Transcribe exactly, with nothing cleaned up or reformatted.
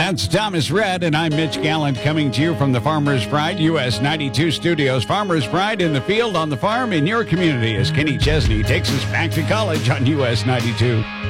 That's Thomas Red, and I'm Mitch Gallant coming to you from the Farmer's Pride U S ninety-two studios. Farmer's Pride in the field, on the farm, in your community as Kenny Chesney takes us back to college on U S ninety-two.